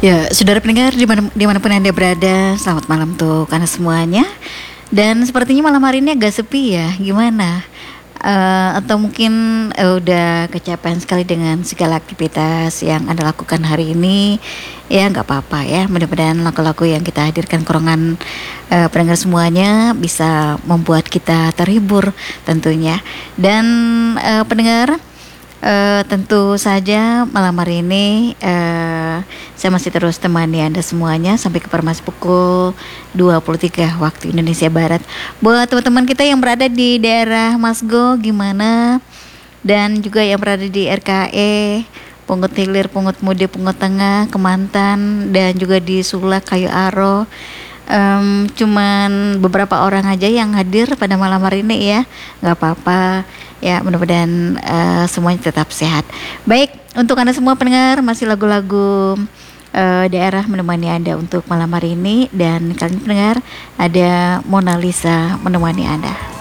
Ya, saudara pendengar dimanapun Anda berada, selamat malam tuh karena semuanya. Dan sepertinya malam hari ini agak sepi ya, gimana? Atau mungkin udah kecapean sekali dengan segala aktivitas yang Anda lakukan hari ini. Ya nggak apa-apa ya, mudah-mudahan lagu-lagu yang kita hadirkan korongan pendengar semuanya bisa membuat kita terhibur tentunya. Dan pendengar, tentu saja malam hari ini saya masih terus temani Anda semuanya sampai ke permas pukul 23 waktu Indonesia Barat. Buat teman-teman kita yang berada di daerah Masgo gimana? Dan juga yang berada di RKE, Pungut Hilir, Pungut Mudi, Pungut Tengah, Kemantan, dan juga di Sulak, Kayu Aro. Cuman beberapa orang aja yang hadir pada malam hari ini ya, nggak apa-apa ya, mudah-mudahan semuanya tetap sehat. Baik, untuk Anda semua pendengar, masih lagu-lagu daerah menemani Anda untuk malam hari ini. Dan kalian pendengar, ada Mona Lisa menemani Anda.